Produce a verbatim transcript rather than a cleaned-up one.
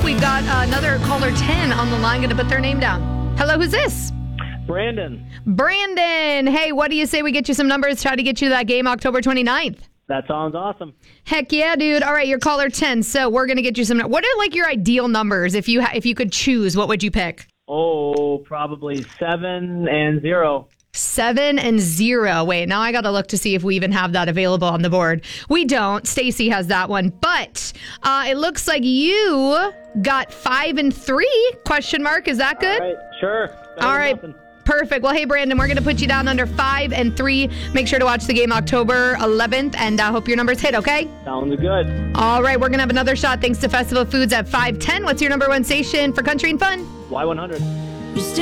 We've got uh, another caller ten on the line. Going to put their name down. Hello, who's this? Brandon. Brandon. Hey, what do you say we get you some numbers, try to get you that game October twenty-ninth? That sounds awesome. Heck yeah, dude. All right, you're caller ten, so we're going to get you some. What are like your ideal numbers? If you ha- if you could choose, what would you pick? Oh, probably seven and zero. Seven and zero. Wait, now I got to look to see if we even have that available on the board. We don't. Stacy has that one, but uh, it looks like you got five and three. Question mark. Is that good? All right, sure. Better All than right. nothing. Perfect. Well, hey, Brandon, we're going to put you down under five and three. Make sure to watch the game October eleventh, and I uh, hope your numbers hit, okay? Sounds good. All right, we're going to have another shot thanks to Festival Foods at five ten. What's your number one station for country and fun? Y one hundred.